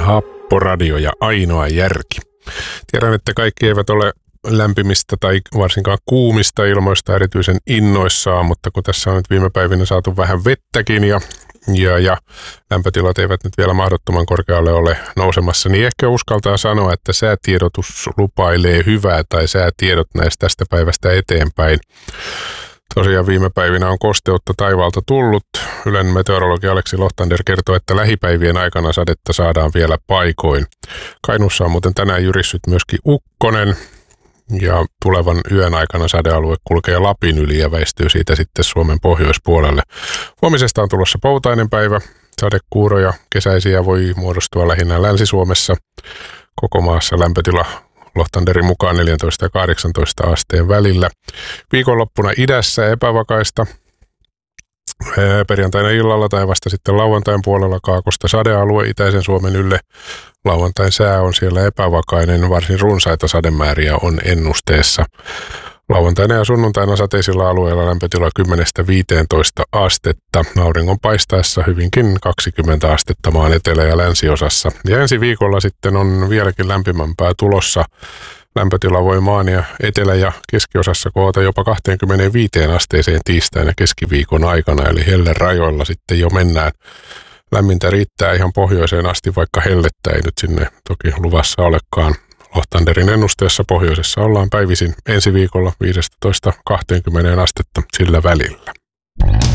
Happoradio ja ainoa järki. Tiedän, että kaikki eivät ole lämpimistä tai varsinkaan kuumista ilmoista erityisen innoissaan, mutta kun tässä on nyt viime päivinä saatu vähän vettäkin ja lämpötilat eivät nyt vielä mahdottoman korkealle ole nousemassa, niin ehkä uskaltaa sanoa, että säätiedotus lupailee hyvää tai säätiedot näistä tästä päivästä eteenpäin. Tosiaan viime päivinä on kosteutta taivaalta tullut. Ylen meteorologi Aleksi Lohtander kertoo, että lähipäivien aikana sadetta saadaan vielä paikoin. Kainuussa on muuten tänään jyrissyt myöskin ukkonen ja tulevan yön aikana sadealue kulkee Lapin yli ja väistyy siitä sitten Suomen pohjoispuolelle. Huomisesta on tulossa poutainen päivä. Sadekuuroja kesäisiä voi muodostua lähinnä Länsi-Suomessa. Koko maassa lämpötila Lohtanderin mukaan 14 ja 18 asteen välillä. Viikonloppuna idässä epävakaista. Perjantaina illalla tai vasta sitten lauantain puolella kaakosta sadealue itäisen Suomen ylle. Lauantain sää on siellä epävakainen, varsin runsaita sademääriä on ennusteessa. Lauantaina ja sunnuntaina sateisilla alueilla lämpötila 10-15 astetta. Auringon paistaessa hyvinkin 20 astetta maan etelä- ja länsiosassa. Ja ensi viikolla sitten on vieläkin lämpimämpää tulossa. Lämpötila voi maan ja etelä- ja keskiosassa kohota jopa 25 asteeseen tiistaina keskiviikon aikana, eli hellen rajoilla sitten jo mennään. Lämmintä riittää ihan pohjoiseen asti, vaikka hellettä ei nyt sinne toki luvassa olekaan. Lohtanderin ennusteessa pohjoisessa ollaan päivisin ensi viikolla 15-20 astetta sillä välillä.